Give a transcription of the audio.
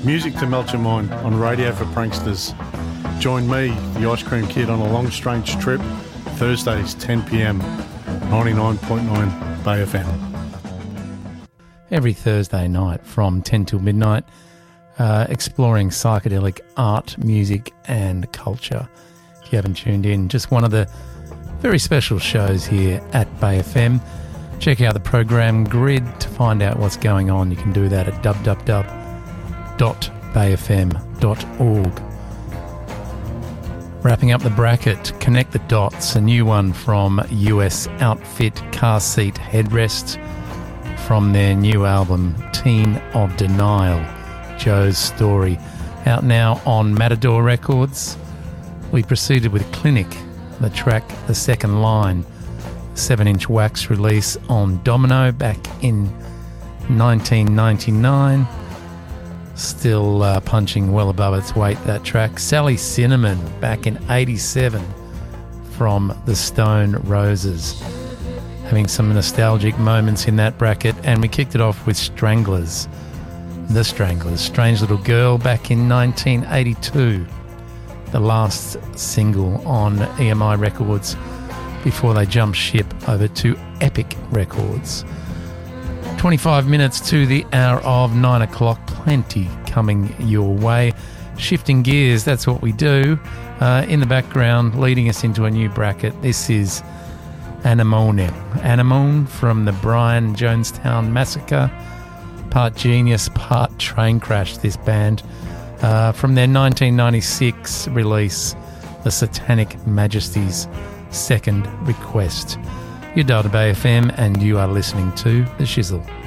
Music to melt your mind on Radio for Pranksters. Join me, the Ice Cream Kid, on a long strange trip, Thursdays 10 p.m, 99.9 Bay FM. Every Thursday night from 10 till midnight, exploring psychedelic art, music and culture. If you haven't tuned in, just one of the very special shows here at Bay FM. Check out the program grid to find out what's going on. You can do that at www.bayfm.org. Wrapping up the bracket, Connect the Dots, a new one from US outfit Car Seat Headrest from their new album Teen of Denial, Joe's Story, out now on Matador Records. We proceeded with Clinic, the track The Second Line, 7-inch wax release on Domino back in 1999. Still punching well above its weight, that track. Sally Cinnamon back in 87 from the Stone Roses. Having some nostalgic moments in that bracket, and we kicked it off with Stranglers. The Stranglers, Strange Little Girl, back in 1982. The last single on EMI Records before they jumped ship over to Epic Records. 25 minutes to the hour of 9 o'clock. Plenty coming your way. Shifting gears, that's what we do. In the background, leading us into a new bracket, this is Anemone. Anemone from the Brian Jonestown Massacre. Part genius, part train crash, this band. From their 1996 release, The Satanic Majesty's Second Request. You're dialed to Bay FM and you are listening to The Shizzle.